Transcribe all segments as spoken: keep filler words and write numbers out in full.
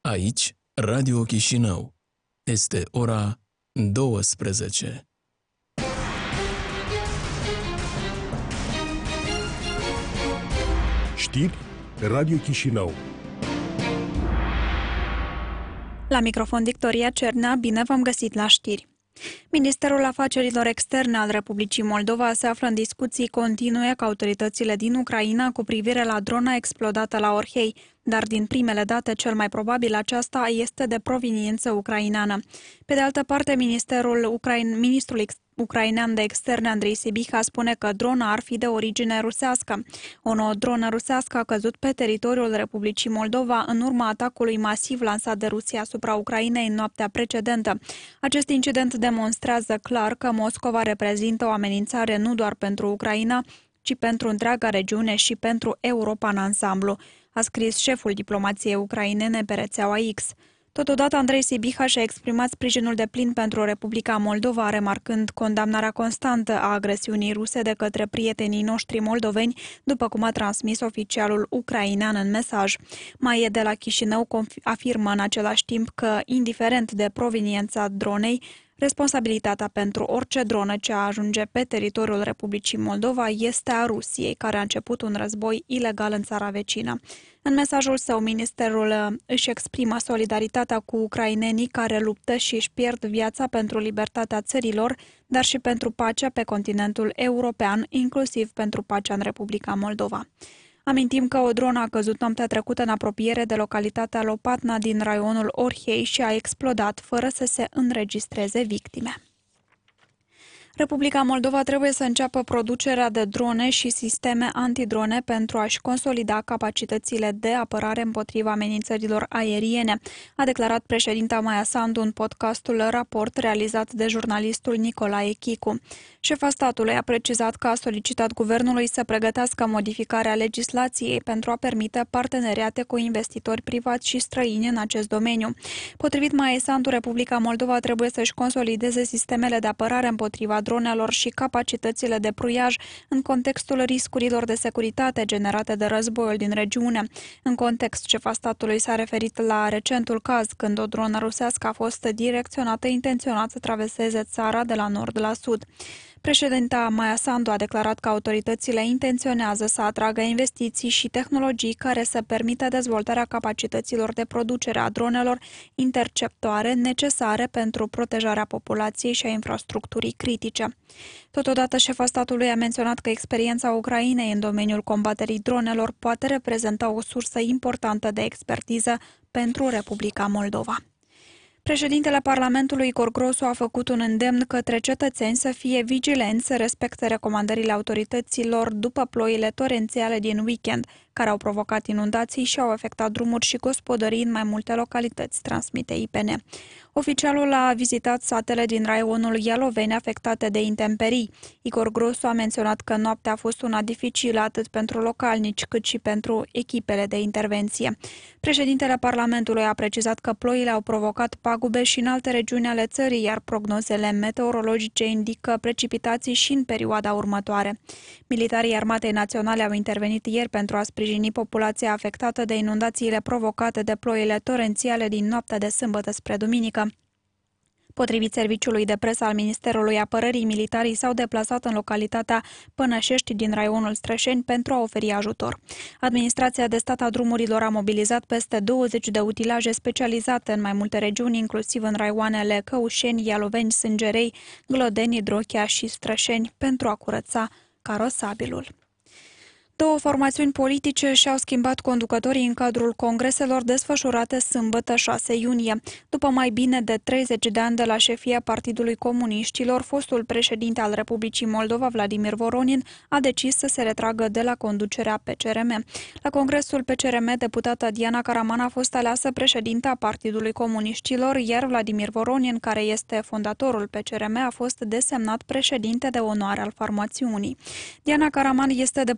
Aici, Radio Chișinău. Este ora douăsprezece. Știri Radio Chișinău. La microfon Victoria Cernea, bine v-am găsit la știri. Ministerul Afacerilor Externe al Republicii Moldova se află în discuții continue cu autoritățile din Ucraina cu privire la drona explodată la Orhei, dar din primele date cel mai probabil aceasta este de proveniență ucraineană. Pe de altă parte, Ministerul Ucrain... Ministrul Ex... ucrainean de externe Andrei Sibiha spune că drona ar fi de origine rusească. O nouă dronă rusească a căzut pe teritoriul Republicii Moldova în urma atacului masiv lansat de Rusia asupra Ucrainei în noaptea precedentă. Acest incident demonstrează clar că Moscova reprezintă o amenințare nu doar pentru Ucraina, ci pentru întreaga regiune și pentru Europa în ansamblu, a scris șeful diplomației ucrainene pe rețeaua X. Totodată, Andrei Sibiha și-a exprimat sprijinul deplin pentru Republica Moldova, remarcând condamnarea constantă a agresiunii ruse de către prietenii noștri moldoveni, după cum a transmis oficialul ucrainean în mesaj. Maie de la Chișinău afirmă în același timp că, indiferent de proveniența dronei, responsabilitatea pentru orice dronă ce ajunge pe teritoriul Republicii Moldova este a Rusiei, care a început un război ilegal în țara vecină. În mesajul său, ministerul își exprimă solidaritatea cu ucrainenii care luptă și își pierd viața pentru libertatea țărilor, dar și pentru pacea pe continentul european, inclusiv pentru pacea în Republica Moldova. Amintim că o dronă a căzut noaptea trecută în apropiere de localitatea Lopatna din raionul Orhei și a explodat fără să se înregistreze victime. Republica Moldova trebuie să înceapă producerea de drone și sisteme antidrone pentru a-și consolida capacitățile de apărare împotriva amenințărilor aeriene, a declarat președinta Maia Sandu în podcastul Raport realizat de jurnalistul Nicolae Chicu. Șefa statului a precizat că a solicitat guvernului să pregătească modificarea legislației pentru a permite parteneriate cu investitori privați și străini în acest domeniu. Potrivit Maia Sandu, Republica Moldova trebuie să-și consolideze sistemele de apărare împotriva dronelor și capacitățile de pruiaj în contextul riscurilor de securitate generate de războiul din regiune. În context, șefa statului s-a referit la recentul caz când o dronă rusească a fost direcționată intenționat să traverseze țara de la nord la sud. Președinta Maia Sandu a declarat că autoritățile intenționează să atragă investiții și tehnologii care să permită dezvoltarea capacităților de producere a dronelor interceptoare necesare pentru protejarea populației și a infrastructurii critice. Totodată, șefa statului a menționat că experiența Ucrainei în domeniul combaterii dronelor poate reprezenta o sursă importantă de expertiză pentru Republica Moldova. Președintele Parlamentului Igor Grosu a făcut un îndemn către cetățeni să fie vigilenți, să respecte recomandările autorităților după ploile torențiale din weekend, care au provocat inundații și au afectat drumuri și gospodării în mai multe localități, transmite I P N. Oficialul a vizitat satele din raionul Ialoveni afectate de intemperii. Igor Grosu a menționat că noaptea a fost una dificilă atât pentru localnici cât și pentru echipele de intervenție. Președintele Parlamentului a precizat că ploile au provocat pagube și în alte regiuni ale țării, iar prognozele meteorologice indică precipitații și în perioada următoare. Militarii Armatei Naționale au intervenit ieri pentru a sprijini populația afectată de inundațiile provocate de ploile torențiale din noaptea de sâmbătă spre duminică. Potrivit serviciului de presă al Ministerului Apărării, militarii s-au deplasat în localitatea Pănășești din raionul Strășeni pentru a oferi ajutor. Administrația de stat a drumurilor a mobilizat peste douăzeci de utilaje specializate în mai multe regiuni, inclusiv în raioanele Căușeni, Ialoveni, Sângerei, Glodeni, Drochea și Strășeni, pentru a curăța carosabilul. Două formațiuni politice și-au schimbat conducătorii în cadrul congreselor desfășurate sâmbătă șase iunie. După mai bine de treizeci de ani de la șefia Partidului Comuniștilor, fostul președinte al Republicii Moldova, Vladimir Voronin, a decis să se retragă de la conducerea P C R M. La congresul P C R M, deputata Diana Caraman a fost aleasă președinta Partidului Comuniștilor, iar Vladimir Voronin, care este fondatorul P C R M, a fost desemnat președinte de onoare al formațiunii. Diana Caraman este deputată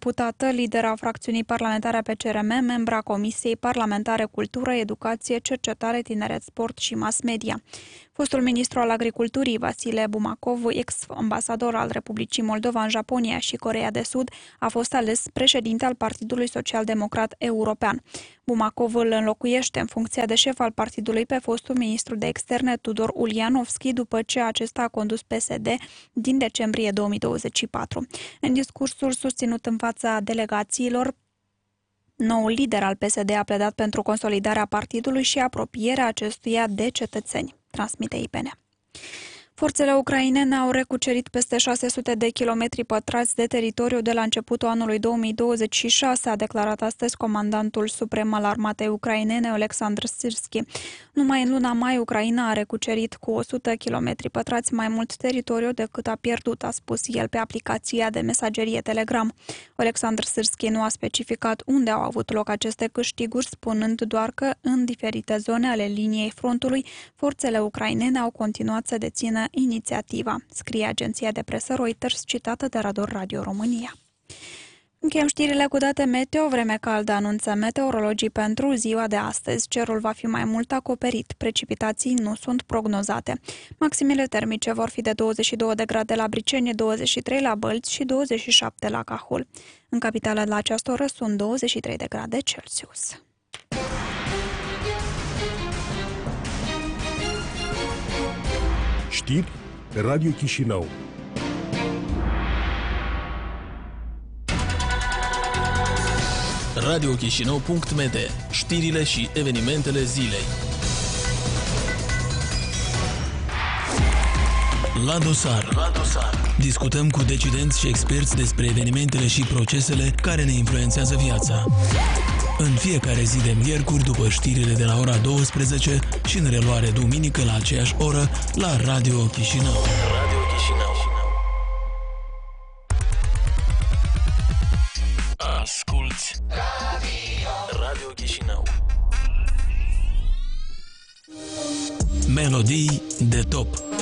Dată, lidera fracțiunii parlamentare P C R M, membra Comisiei Parlamentare Cultură, Educație, Cercetare, Tineret, Sport și Mass Media. Fostul ministru al Agriculturii, Vasile Bumakov, ex-ambasador al Republicii Moldova în Japonia și Coreea de Sud, a fost ales președinte al Partidului Social-Democrat European. Bumakov îl înlocuiește în funcția de șef al partidului pe fostul ministru de externe Tudor Ulianovski, după ce acesta a condus P S D din decembrie două mii douăzeci și patru. În discursul susținut în fața delegațiilor, noul lider al P S D a pledat pentru consolidarea partidului și apropierea acestuia de cetățeni, transmite I P N. Forțele ucrainene au recucerit peste șase sute de kilometri pătrați de teritoriu de la începutul anului două mii douăzeci și șase, a declarat astăzi comandantul suprem al armatei ucrainene, Oleksandr Syrski. Numai în luna mai, Ucraina a recucerit cu o sută kilometri pătrați mai mult teritoriu decât a pierdut, a spus el pe aplicația de mesagerie Telegram. Oleksandr Syrski nu a specificat unde au avut loc aceste câștiguri, spunând doar că în diferite zone ale liniei frontului, forțele ucrainene au continuat să dețină inițiativa, scrie agenția de presă Reuters, citată de Rador Radio România. Încheiem știrile cu date meteo, vreme caldă, anunță meteorologii pentru ziua de astăzi. Cerul va fi mai mult acoperit, precipitații nu sunt prognozate. Maximele termice vor fi de douăzeci și două de grade la Briceni, douăzeci și trei la Bălți și douăzeci și șapte la Cahul. În capitală la această oră sunt douăzeci și trei de grade Celsius. Știri Radio Chișinău. radio chișinău punct m d. Știrile și evenimentele zilei. La dosar. La dosar. Discutăm cu decidenți și experți despre evenimentele și procesele care ne influențează viața. În fiecare zi de miercuri, după știrile de la ora douăsprezece și în reluare duminică la aceeași oră la Radio Chișinău. Radio Chișinău. Asculți Radio, Radio Chișinău. Melodii de top.